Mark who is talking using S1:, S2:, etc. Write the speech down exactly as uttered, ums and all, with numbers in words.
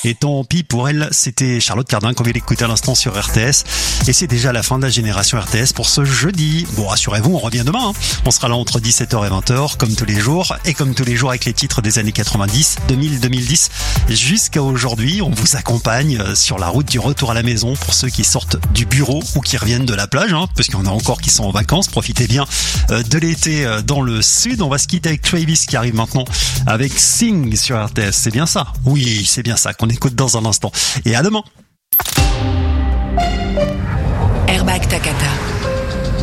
S1: Et tant pis pour elle, c'était Charlotte Cardin qu'on vient d'écouter à l'instant sur R T S. Et c'est déjà la fin de la génération R T S pour ce jeudi. Bon, rassurez-vous, on revient demain. Hein. On sera là entre dix-sept heures et vingt heures, comme tous les jours. Et comme tous les jours avec les titres des années quatre-vingt-dix, deux mille, deux mille dix. Jusqu'à aujourd'hui, on vous accompagne sur la route du retour à la maison pour ceux qui sortent du bureau ou qui reviennent de la plage, hein, parce qu'il y en a encore qui sont en vacances. Profitez bien de l'été dans le sud. On va se quitter avec Travis qui arrive maintenant avec Sing sur R T S. C'est bien ça? Oui, c'est bien ça qu'on écoute dans un instant. Et à demain.
S2: Airbag Takata.